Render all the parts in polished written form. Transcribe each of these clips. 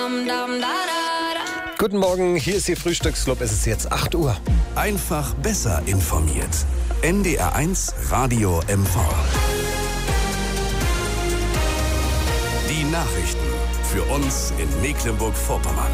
Guten Morgen, hier ist Ihr Frühstücksclub. Es ist jetzt 8 Uhr. Einfach besser informiert. NDR1 Radio MV. Die Nachrichten für uns in Mecklenburg-Vorpommern.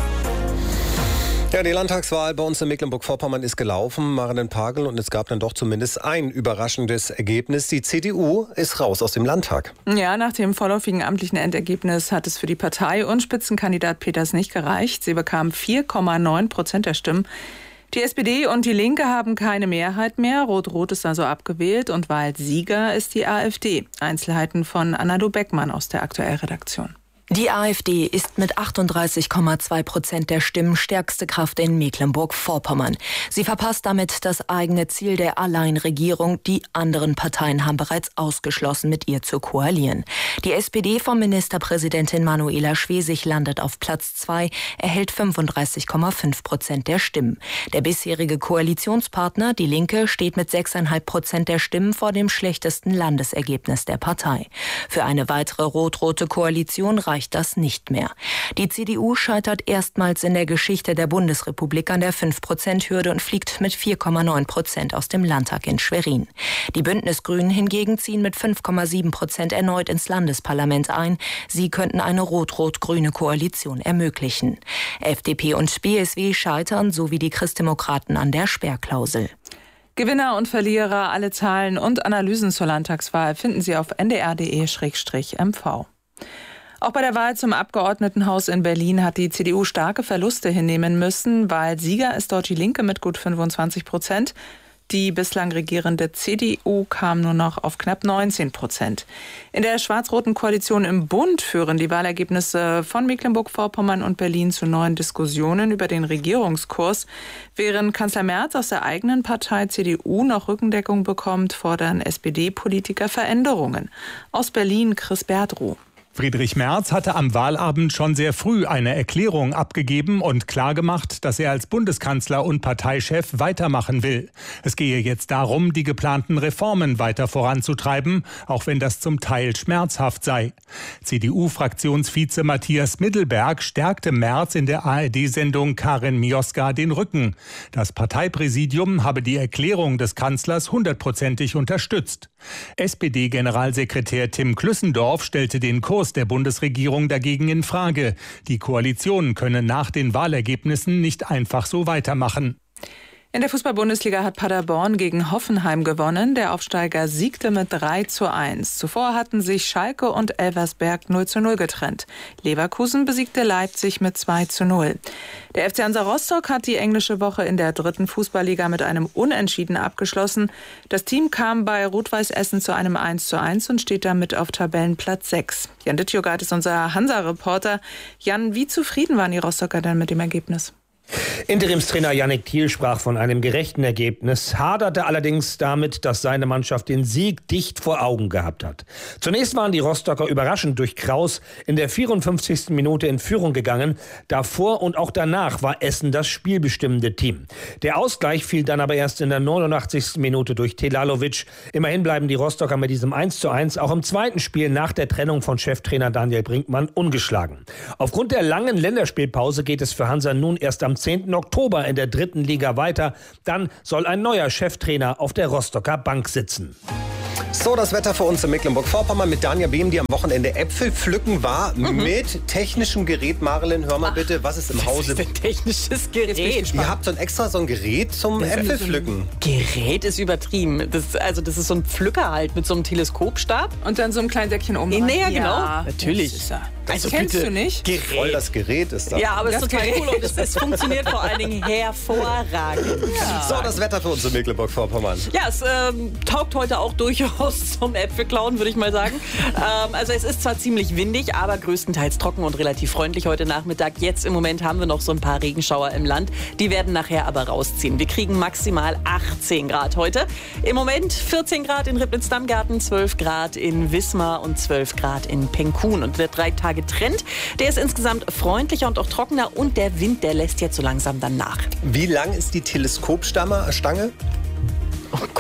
Ja, die Landtagswahl bei uns in Mecklenburg-Vorpommern ist gelaufen, Marienpagel, und es gab dann doch zumindest ein überraschendes Ergebnis. Die CDU ist raus aus dem Landtag. Ja, nach dem vorläufigen amtlichen Endergebnis hat es für die Partei und Spitzenkandidat Peters nicht gereicht. Sie bekamen 4,9% der Stimmen. Die SPD und die Linke haben keine Mehrheit mehr. Rot-Rot ist also abgewählt und Wahlsieger ist die AfD. Einzelheiten von Anna-Du Beckmann aus der Aktuellredaktion. Die AfD ist mit 38,2% der Stimmen stärkste Kraft in Mecklenburg-Vorpommern. Sie verpasst damit das eigene Ziel der Alleinregierung. Die anderen Parteien haben bereits ausgeschlossen, mit ihr zu koalieren. Die SPD von Ministerpräsidentin Manuela Schwesig landet auf Platz 2, erhält 35,5% der Stimmen. Der bisherige Koalitionspartner, die Linke, steht mit 6,5% der Stimmen vor dem schlechtesten Landesergebnis der Partei. Für eine weitere rot-rote Koalition reicht das nicht mehr. Die CDU scheitert erstmals in der Geschichte der Bundesrepublik an der 5%-Hürde und fliegt mit 4,9% aus dem Landtag in Schwerin. Die Bündnisgrünen hingegen ziehen mit 5,7% erneut ins Landesparlament ein. Sie könnten eine rot-rot-grüne Koalition ermöglichen. FDP und BSW scheitern, sowie die Christdemokraten an der Sperrklausel. Gewinner und Verlierer, alle Zahlen und Analysen zur Landtagswahl finden Sie auf ndr.de/mv. Auch bei der Wahl zum Abgeordnetenhaus in Berlin hat die CDU starke Verluste hinnehmen müssen. Wahlsieger ist dort die Linke mit gut 25%. Die bislang regierende CDU kam nur noch auf knapp 19%. In der schwarz-roten Koalition im Bund führen die Wahlergebnisse von Mecklenburg-Vorpommern und Berlin zu neuen Diskussionen über den Regierungskurs. Während Kanzler Merz aus der eigenen Partei CDU noch Rückendeckung bekommt, fordern SPD-Politiker Veränderungen. Aus Berlin Chris Berdruh. Friedrich Merz hatte am Wahlabend schon sehr früh eine Erklärung abgegeben und klargemacht, dass er als Bundeskanzler und Parteichef weitermachen will. Es gehe jetzt darum, die geplanten Reformen weiter voranzutreiben, auch wenn das zum Teil schmerzhaft sei. CDU-Fraktionsvize Matthias Middelberg stärkte Merz in der ARD-Sendung Karin Mioska den Rücken. Das Parteipräsidium habe die Erklärung des Kanzlers 100%ig unterstützt. SPD-Generalsekretär Tim Klüssendorf stellte den Kurs der Bundesregierung dagegen in Frage. Die Koalition könne nach den Wahlergebnissen nicht einfach so weitermachen. In der Fußball-Bundesliga hat Paderborn gegen Hoffenheim gewonnen. Der Aufsteiger siegte mit 3:1. Zuvor hatten sich Schalke und Elversberg 0:0 getrennt. Leverkusen besiegte Leipzig mit 2:0. Der FC Hansa Rostock hat die englische Woche in der 3. Fußballliga mit einem Unentschieden abgeschlossen. Das Team kam bei Rot-Weiß Essen zu einem 1:1 und steht damit auf Tabellenplatz 6. Jan Dittjogart ist unser Hansa-Reporter. Jan, wie zufrieden waren die Rostocker denn mit dem Ergebnis? Interimstrainer Yannick Thiel sprach von einem gerechten Ergebnis, haderte allerdings damit, dass seine Mannschaft den Sieg dicht vor Augen gehabt hat. Zunächst waren die Rostocker überraschend durch Kraus in der 54. Minute in Führung gegangen. Davor und auch danach war Essen das spielbestimmende Team. Der Ausgleich fiel dann aber erst in der 89. Minute durch Telalovic. Immerhin bleiben die Rostocker mit diesem 1:1 auch im zweiten Spiel nach der Trennung von Cheftrainer Daniel Brinkmann ungeschlagen. Aufgrund der langen Länderspielpause geht es für Hansa nun erst am 10. Oktober in der 3. Liga weiter. Dann soll ein neuer Cheftrainer auf der Rostocker Bank sitzen. So, das Wetter für uns in Mecklenburg-Vorpommern mit Danja Behm, die am Wochenende Äpfel pflücken war mit technischem Gerät. Marilyn, hör mal bitte, was ist im Hause? Das ist ein technisches Gerät. Ihr habt so ein Gerät zum Äpfelpflücken. Gerät ist übertrieben. Das ist so ein Pflücker halt mit so einem Teleskopstab. Und dann so einem kleinen Säckchen oben. Ja, genau. Natürlich. Das kennst du nicht? Gerät. Voll das Gerät ist das. Ja, aber es ist total cool und es funktioniert vor allen Dingen hervorragend. So, das Wetter für uns in Mecklenburg-Vorpommern. Ja, es taugt heute auch durchaus zum Äpfelklauen, würde ich mal sagen. Also es ist zwar ziemlich windig, aber größtenteils trocken und relativ freundlich heute Nachmittag. Jetzt im Moment haben wir noch so ein paar Regenschauer im Land. Die werden nachher aber rausziehen. Wir kriegen maximal 18 Grad heute. Im Moment 14 Grad in Ribnitz-Dammgarten, 12 Grad in Wismar und 12 Grad in Penkun. Und der 3 Tage Trend, der ist insgesamt freundlicher und auch trockener. Und der Wind, der lässt jetzt so langsam dann nach. Wie lang ist die Teleskopstange? Oh Gott.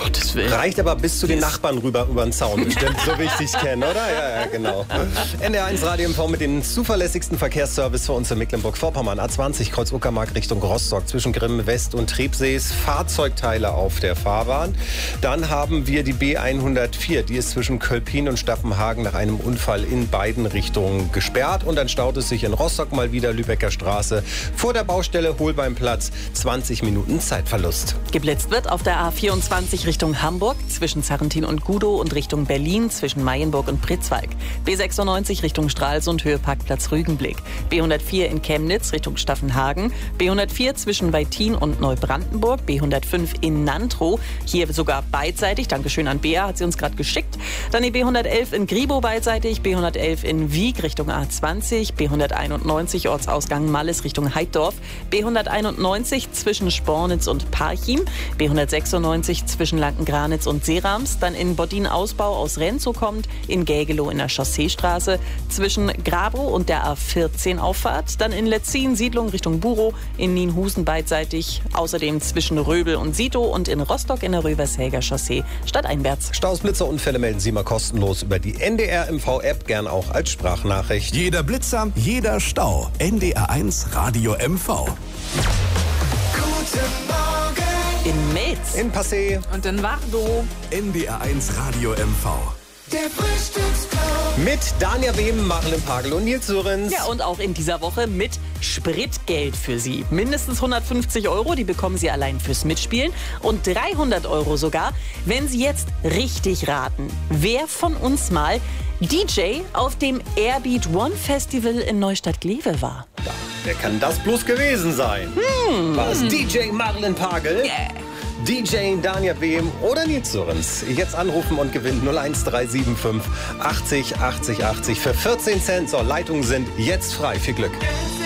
Gottes Willen. Reicht aber bis zu den Nachbarn rüber über den Zaun bestimmt, so wie ich dich kenne, oder? Ja, genau. NDR1 Radio MV mit dem zuverlässigsten Verkehrsservice für uns in Mecklenburg-Vorpommern. A20 Kreuz Uckermark Richtung Rostock zwischen Grimm West und Trebsees. Fahrzeugteile auf der Fahrbahn. Dann haben wir die B104, die ist zwischen Kölpin und Staffenhagen nach einem Unfall in beiden Richtungen gesperrt. Und dann staut es sich in Rostock mal wieder, Lübecker Straße. Vor der Baustelle Holbeimplatz, 20 Minuten Zeitverlust. Geblitzt wird auf der A24 Richtung Hamburg zwischen Zarrentin und Gudow und Richtung Berlin zwischen Mayenburg und Pritzwalk. B96 Richtung Stralsund, Höheparkplatz Rügenblick. B104 in Chemnitz Richtung Staffenhagen. B104 zwischen Weitin und Neubrandenburg. B105 in Nantrow. Hier sogar beidseitig. Dankeschön an Bea, hat sie uns gerade geschickt. Dann die B111 in Gribow beidseitig. B111 in Wieg Richtung A20. B191 Ortsausgang Malles Richtung Heiddorf. B191 zwischen Spornitz und Parchim. B196 zwischen Lankengranitz und Serams. Dann in Boddin-Ausbau aus Renzow kommt. In Gägelow in der Chausseestraße. Zwischen Grabow und der A14 Auffahrt. Dann in Letzin Siedlung Richtung Burow. In Nienhusen beidseitig. Außerdem zwischen Röbel und Sito und in Rostock in der Rövershäger Chaussee stadteinwärts. Staus, Blitzer, Unfälle melden Sie mal kostenlos über die NDR MV-App, gern auch als Sprachnachricht. Jeder Blitzer, jeder Stau. NDR1 Radio MV. In Metz. In Passé. Und in Wardow. NDR1 Radio MV. Der Frühstücksclub. Mit Dania Behm, Marlen Pagel und Nils Sörens. Ja, und auch in dieser Woche mit Spritgeld für Sie. Mindestens 150 €, die bekommen Sie allein fürs Mitspielen. Und 300 € sogar, wenn Sie jetzt richtig raten, wer von uns mal DJ auf dem Airbeat One Festival in Neustadt-Glewe war. Wer kann das bloß gewesen sein? War es DJ Marlen Pagel? Yeah. DJ Dania Behm oder Nils Sörens? Jetzt anrufen und gewinnen 01375 80 80 80 für 14 Cent. So, Leitungen sind jetzt frei. Viel Glück.